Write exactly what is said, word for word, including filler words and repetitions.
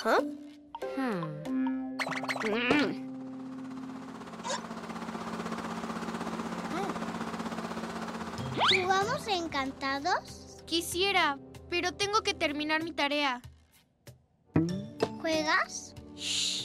Ajá. Hmm. Mm. ¿Jugamos encantados? Quisiera, pero tengo que terminar mi tarea. ¿Juegas? Shh.